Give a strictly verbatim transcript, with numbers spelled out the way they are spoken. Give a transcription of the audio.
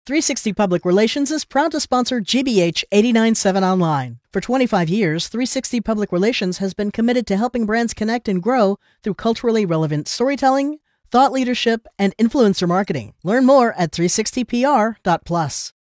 three sixty Public Relations is proud to sponsor G B H eighty-nine point seven Online. For twenty-five years, three sixty Public Relations has been committed to helping brands connect and grow through culturally relevant storytelling, thought leadership, and influencer marketing. Learn more at three sixty p r dot plus.